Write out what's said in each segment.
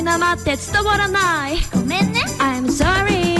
生って伝わらない。ごめんね。I'm sorry。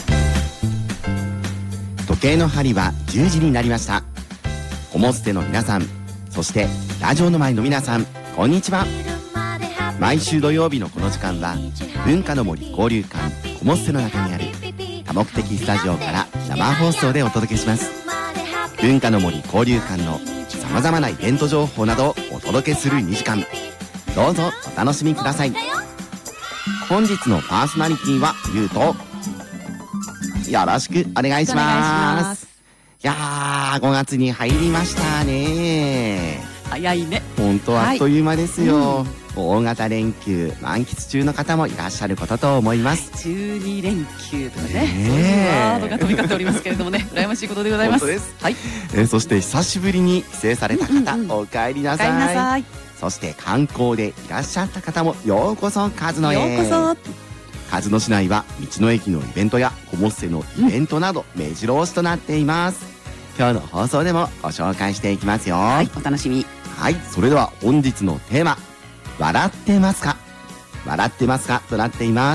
時計の針は10時になりました。コモステの皆さん、そしてラジオの前の皆さん、こんにちは。毎週土曜日のこの時間は文化の森交流館コモステの中にある多目的スタジオから生放送でお届けします。文化の森交流館のさまざまなイベント情報などをお届けする2時間、どうぞお楽しみください。本日のパーソナリティはゆうと、よろしくお願いします。いやー、5月に入りましたね。 早いね。 本当あっという間ですよ。大型連休満喫中の方もいらっしゃることと思います。 12連休とかね、そういうワードが飛び交っておりますけれどもね、羨ましいことでございます。 本当です。 はい。 そして久しぶりに帰省された方、お帰りなさい。 お帰りなさい。 そして観光でいらっしゃった方もようこそ鹿角へ。 ようこそ。 鹿角市内は道の駅のイベントやコモッセのイベントなど目白押しとなっています。今日の放送でもご紹介していきますよ。 はい、お楽しみ。 はい、それでは本日のテーマ、笑ってますか笑ってますかとなっています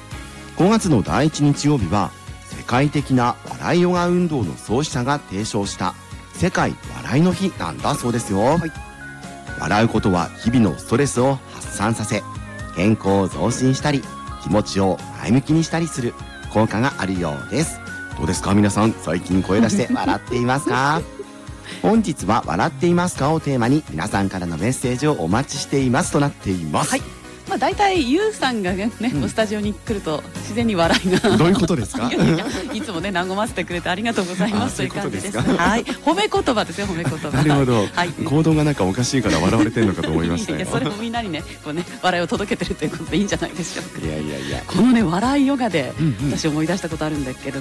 。5月の第1日曜日は世界的な笑いヨガ運動の創始者が提唱した世界笑いの日なんだそうですよ。はい、笑うことは日々のストレスを発散させ、健康を増進したり気持ちを前向きにしたりする効果があるようです。どうですか皆さん、最近声出して笑っていますか？本日は笑っていますかをテーマに皆さんからのメッセージをお待ちしていますとなっています。はい、 まあ大体ゆうさんがね、スタジオに来ると自然に笑いがどういうことですか？ いつもね和ませてくれてありがとうございますという感じです。 そういうことですか？ はい、褒め言葉ですよ、褒め言葉。 なるほど、 はい、 行動がなんかおかしいから笑われてるのかと思いましたよ。 いやそれもみんなにねこうね笑いを届けてるということでいいんじゃないでしょうか。 いやいやいや、 このね笑いヨガで私思い出したことあるんだけれ